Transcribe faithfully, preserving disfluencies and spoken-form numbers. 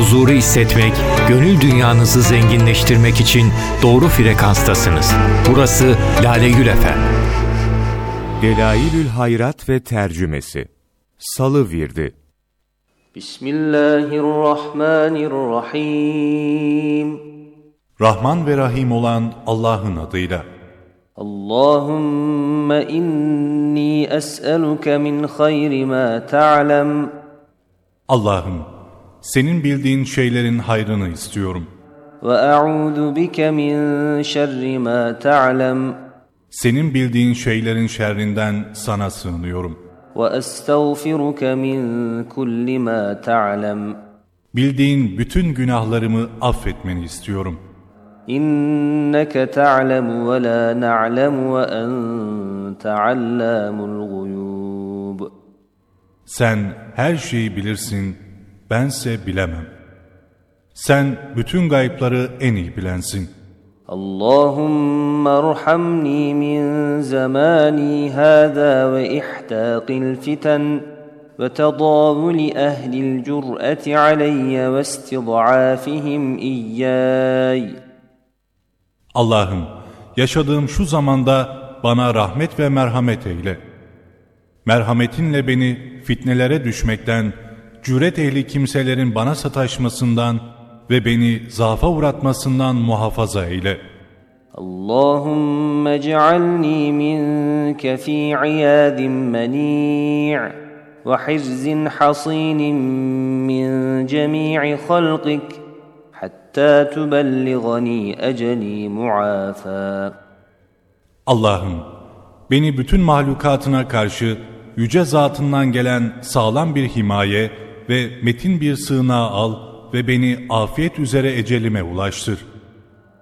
huzuru hissetmek, gönül dünyanızı zenginleştirmek için doğru frekanstasınız. Burası Lale Gül F M. Delailül Hayrat ve tercümesi Salı Virdi. Bismillahirrahmanirrahim. Rahman ve Rahim olan Allah'ın adıyla. Allahümme inni es'eluke min hayri ma ta'lem. Allah'ım, senin bildiğin şeylerin hayrını istiyorum. Ve a'udu bike min şerri ma ta'lem. Senin bildiğin şeylerin şerrinden sana sığınıyorum. Ve estağfiruke min kulli ma ta'lem. Bildiğin bütün günahlarımı affetmeni istiyorum. İnneke ta'lemu ve la na'lemu ve ente allamul guyub. Sen her şeyi bilirsin, bense bilemem. Sen bütün gaypları en iyi bilensin. Allahümme erhamni min zamani hâzâ ve ihtâqil fiten ve tedâvuli ehlil cür'eti aleyye ve istid'âfihim iyyây. Allah'ım, yaşadığım şu zamanda bana rahmet ve merhamet eyle. Merhametinle beni fitnelere düşmekten, cüret ehli kimselerin bana sataşmasından ve beni zaafa uğratmasından muhafaza eyle. Allahümme cealni minke fî iyâdin menî' ve hirzin hasînin min cemî'i halqik hattâ tubelligani eceli muâfâ. Allah'ım, beni bütün mahlukatına karşı yüce zatından gelen sağlam bir himaye ve metin bir sığınağa al ve beni afiyet üzere ecelime ulaştır.